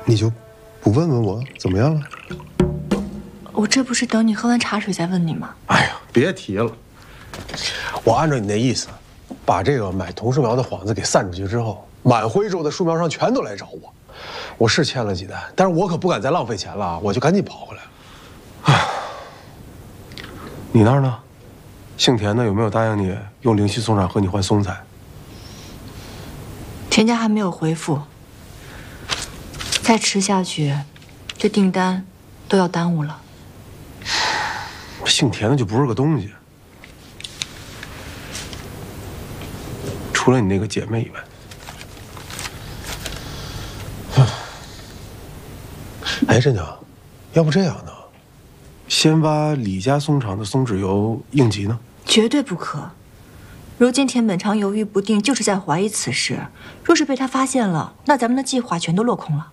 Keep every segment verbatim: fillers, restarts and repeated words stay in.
你就不问问我怎么样了？ 我这不是等你喝完茶水再问你吗？ 哎呀，别提了。我按照你那意思，把这个买桐树苗的幌子给散出去之后，满徽州的树苗商全都来找我。我是签了几单，但是我可不敢再浪费钱了，我就赶紧跑回来了。唉，你那儿呢？姓田的有没有答应你用灵犀松厂和你换松材？ 田家还没有回复，再迟下去，这订单都要耽误了。 姓田的就不是个东西，除了你那个姐妹以外。哎，镇长，要不这样呢？先挖李家松厂的松脂油应急呢？ 绝对不可！如今田本昌犹豫不定，就是在怀疑此事。若是被他发现了，那咱们的计划全都落空了。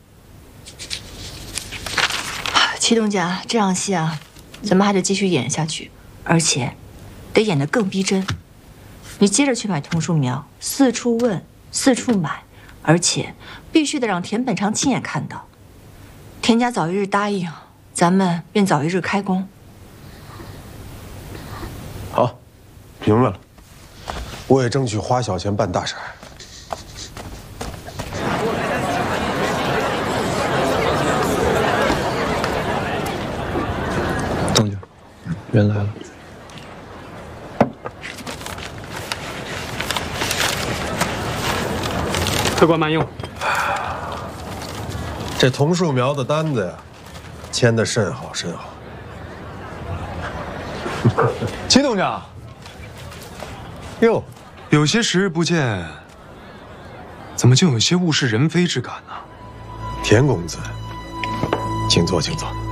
祁东家，这场戏啊，咱们还得继续演下去，而且得演得更逼真。你接着去买桐树苗，四处问，四处买，而且必须得让田本昌亲眼看到。田家早一日答应，咱们便早一日开工。 好，明白了。我也争取花小钱办大事儿。 东家，人来了。 客官慢用。 这桐树苗的单子呀，签的甚好甚好。 祁东家，哟，有些时日不见，怎么就有些物是人非之感呢？ 田公子，请坐，请坐。